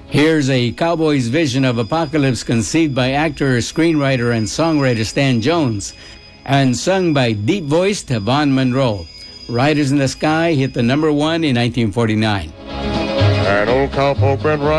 Here's a cowboy's vision of apocalypse conceived by actor, screenwriter, and songwriter Stan Jones and sung by deep-voiced Yvonne Monroe. Riders in the Sky hit the number one in 1949. An old cowpoke been riding